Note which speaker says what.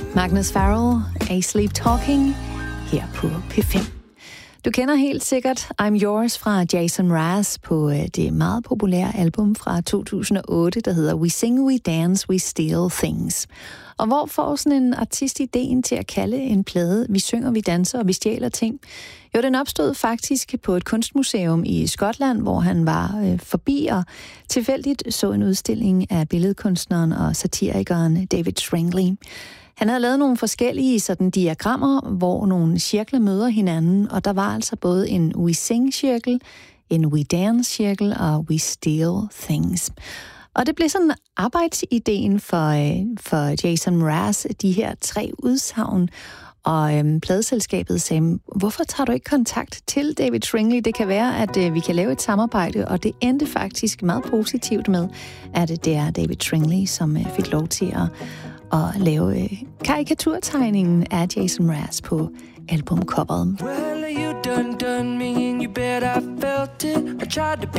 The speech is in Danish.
Speaker 1: Magnus Farrell, A Sleep Talking, her på P5. Du kender helt sikkert I'm Yours fra Jason Mraz på det meget populære album fra 2008, der hedder We Sing, We Dance, We Steal Things. Og hvor får sådan en artist ideen til at kalde en plade Vi synger, vi danser og vi stjæler ting? Jo, den opstod faktisk på et kunstmuseum i Skotland, hvor han var forbi og tilfældigt så en udstilling af billedkunstneren og satirikeren David Shringley. Han havde lavet nogle forskellige sådan diagrammer, hvor nogle cirkler møder hinanden, og der var altså både en We Sing-cirkel, en We Dance-cirkel og We Steal Things. Og det blev sådan arbejdsideen for Jason Mraz, de her 3 udsagn. Og pladeselskabet sagde, hvorfor tager du ikke kontakt til David Shringley? Det kan være, at vi kan lave et samarbejde, og det endte faktisk meget positivt med, at det er David Shringley, som fik lov til at lave karikaturtegningen af Jason Mraz på albumcoveret.
Speaker 2: Well, you done me and you bet I felt it. I tried to